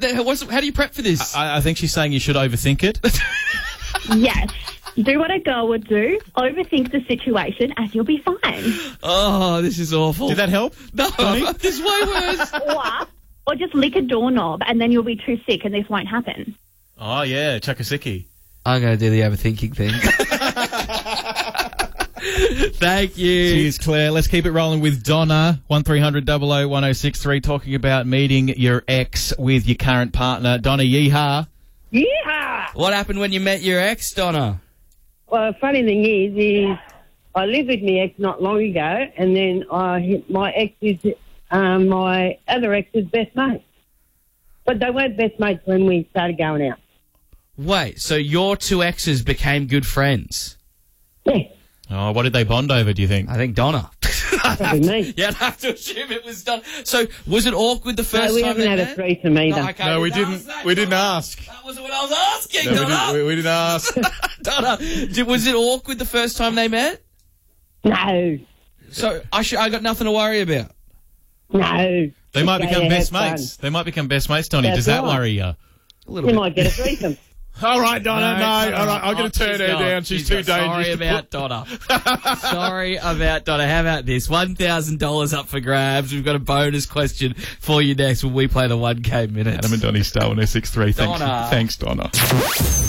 How do you prep for this? I think she's saying you should overthink it. Yes. Do what a girl would do. Overthink the situation and you'll be fine. Oh, this is awful. Did that help? No, this is way worse. Or just lick a doorknob and then you'll be too sick and this won't happen. Oh, yeah, Chakasiki. I'm going to do the overthinking thing. Thank you. Cheers, Claire. Let's keep it rolling with Donna, 1300 00 1063, talking about meeting your ex with your current partner. Donna, yeehaw. Yeehaw! What happened when you met your ex, Donna? Well, the funny thing is I lived with my ex not long ago, and then my ex is my other ex's best mate. But they weren't best mates when we started going out. Wait, so your two exes became good friends? Yeah. Oh, what did they bond over, do you think? I think Donna. Probably me. Yeah, I'd have to assume it was Donna. So, was it awkward the first No, we time haven't they had met? a threesome either. Okay, No, we ask didn't. that, We didn't Donna. ask. That wasn't what I was asking, No, Donna. we didn't ask. Donna, was it awkward the first time they met? No. So, I got nothing to worry about. No. They might become have best fun. mates. They might become best mates, Donnie. That's Does that right. worry you? A little You bit. might get a threesome. All right, Donna. No, Donna. all right, I'm going to turn her down. She's too dangerous. Sorry about Donna. Sorry about Donna. How about this? $1,000 up for grabs. We've got a bonus question for you next when we play the 1K minutes. Adam and Donnie Star 1063. Donna. Thanks, Donna.